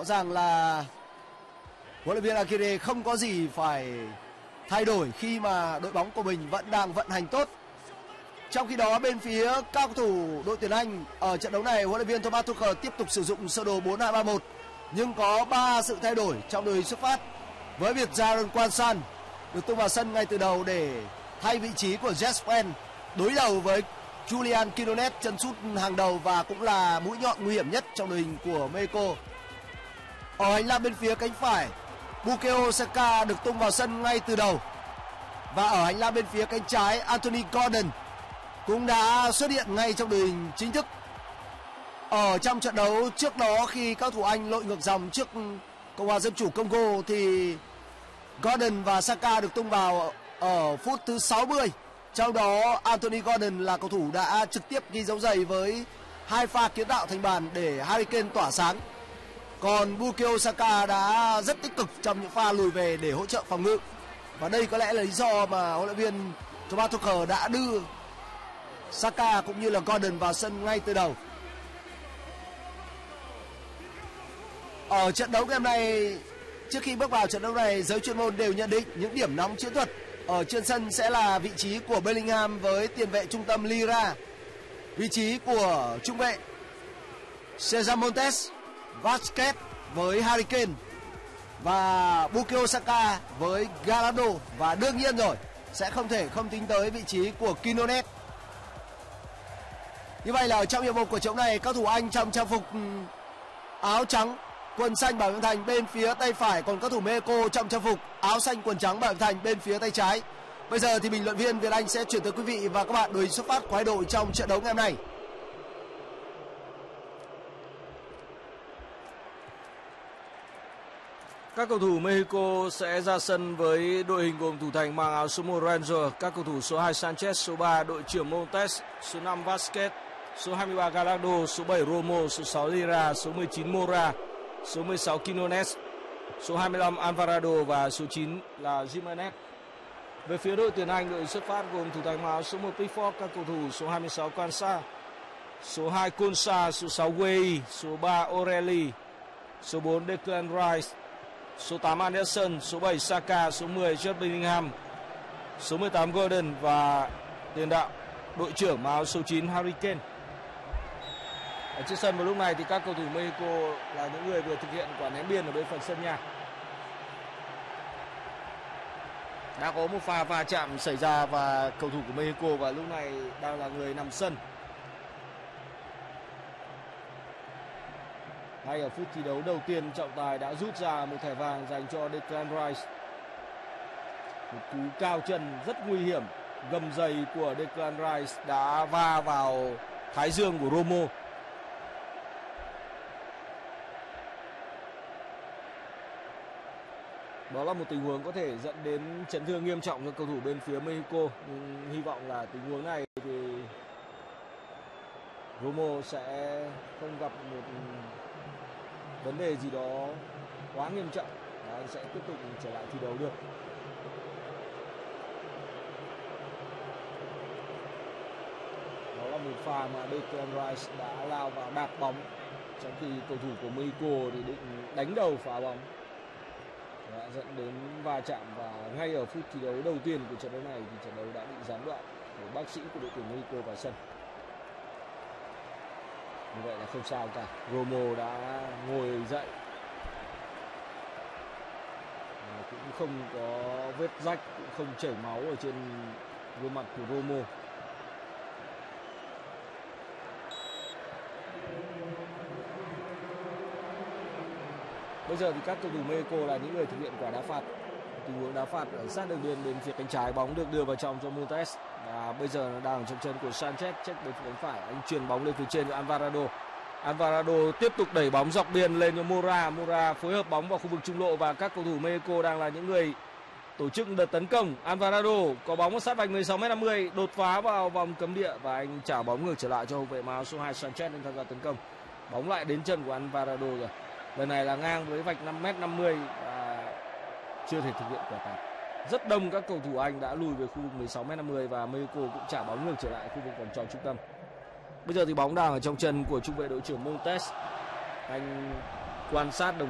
Rõ ràng là huấn luyện viên Aguirre không có gì phải thay đổi khi mà đội bóng của mình vẫn đang vận hành tốt. Trong khi đó bên phía các cầu thủ đội tuyển Anh ở trận đấu này, huấn luyện viên Thomas Tuchel tiếp tục sử dụng sơ đồ 4-2-3-1 nhưng có 3 sự thay đổi trong đội hình xuất phát. Với việc Jaron Quansah được tung vào sân ngay từ đầu để thay vị trí của Jesper đối đầu với Julian Quinones, chân sút hàng đầu và cũng là mũi nhọn nguy hiểm nhất trong đội hình của Mexico. Ở hành lang bên phía cánh phải, Bukayo Saka được tung vào sân ngay từ đầu. Và ở hành lang bên phía cánh trái, Anthony Gordon cũng đã xuất hiện ngay trong đội hình chính thức. Ở trong trận đấu trước đó khi các thủ Anh lội ngược dòng trước Cộng hòa Dân chủ Congo thì Gordon và Saka được tung vào ở phút thứ 60. Trong đó Anthony Gordon là cầu thủ đã trực tiếp ghi dấu giày với 2 pha kiến tạo thành bàn để Harry Kane tỏa sáng. Còn Bukayo Saka đã rất tích cực trong những pha lùi về để hỗ trợ phòng ngự. Và đây có lẽ là lý do mà huấn luyện viên Thomas Tuchel đã đưa Saka cũng như là Gordon vào sân ngay từ đầu. Ở trận đấu game này, trước khi bước vào trận đấu này, giới chuyên môn đều nhận định những điểm nóng chiến thuật ở trên sân sẽ là vị trí của Bellingham với tiền vệ trung tâm Lira, vị trí của trung vệ Cesar Montes, Vasquez với Harry Kane và Bukayo Saka với Gallardo, và đương nhiên rồi sẽ không thể không tính tới vị trí của Quinones. Như vậy là ở trong hiệp một của trận này, các thủ Anh trong trang phục áo trắng quần xanh bảo vệ thành bên phía tay phải, còn các thủ Mexico trong trang phục áo xanh quần trắng bảo vệ thành bên phía tay trái. Bây giờ thì bình luận viên Việt Anh sẽ chuyển tới quý vị và các bạn đội hình xuất phát của hai đội trong trận đấu ngày hôm nay. Các cầu thủ Mexico sẽ ra sân với đội hình gồm thủ thành mang áo số 1 Ranger, các cầu thủ số 2 Sanchez, số 3 đội trưởng Montes, số 5 Vasquez, số 23 Gallardo, số 7 Romo, số 6 Lira, số 19 Mora, số 16 Quinones, số 25 Alvarado và số 9 là Jimenez. Về phía đội tuyển Anh, đội xuất phát gồm thủ thành mang áo số 1 Pickford, các cầu thủ số 26 Quansah, số 2 Konsa, số 6 Gueye, số 3 O'Reilly, số 4 Declan Rice, số 8 Anderson, số 7 Saka, số 10 Jude Bellingham, số 18 Gordon và tiền đạo đội trưởng mang áo số 9 Harry Kane. Ở trên sân vào lúc này thì các cầu thủ Mexico là những người vừa thực hiện quả ném biên ở bên phần sân nhà. Đã có một pha va chạm xảy ra và cầu thủ của Mexico và lúc này đang là người nằm sân. Ngay ở phút thi đấu đầu tiên, trọng tài đã rút ra một thẻ vàng dành cho Declan Rice. Một cú cao chân rất nguy hiểm, gầm giày của Declan Rice đã va vào thái dương của Romo. Đó là một tình huống có thể dẫn đến chấn thương nghiêm trọng cho cầu thủ bên phía Mexico. Nhưng hy vọng là tình huống này thì Romo sẽ không gặp một vấn đề gì đó quá nghiêm trọng và anh sẽ tiếp tục trở lại thi đấu được. Đó là một pha mà Declan Rice đã lao vào đạp bóng, trong khi cầu thủ của Mexico thì định đánh đầu phá bóng, đã dẫn đến va chạm. Và ngay ở phút thi đấu đầu tiên của trận đấu này thì trận đấu đã bị gián đoạn bởi bác sĩ của đội tuyển Mexico vào sân. Như vậy là không sao cả, Romo đã ngồi dậy, cũng không có vết rách, cũng không chảy máu ở trên gương mặt của Romo. Bây giờ thì các cầu thủ Mexico là những người thực hiện quả đá phạt. Tình huống đá phạt ở sát đường biên bên phía cánh trái, bóng được đưa vào trong cho Montes. Và bây giờ nó đang trong chân của Sanchez, check bên phía cánh phải, anh chuyền bóng lên phía trên cho Alvarado. Alvarado tiếp tục đẩy bóng dọc biên lên cho Mora. Mora phối hợp bóng vào khu vực trung lộ và các cầu thủ Mexico đang là những người tổ chức đợt tấn công. Alvarado có bóng ở sát vạch 16m50, đột phá vào vòng cấm địa và anh trả bóng ngược trở lại cho hậu vệ mang áo số 2 Sanchez lên tham gia tấn công. Bóng lại đến chân của Alvarado rồi. Lần này là ngang với vạch 5m50 và chưa thể thực hiện quả tạt. Rất đông các cầu thủ Anh đã lùi về khu vực 16m50 và Mexico cũng trả bóng ngược trở lại khu vực vòng tròn trung tâm. Bây giờ thì bóng đang ở trong chân của trung vệ đội trưởng Montes. Anh quan sát đồng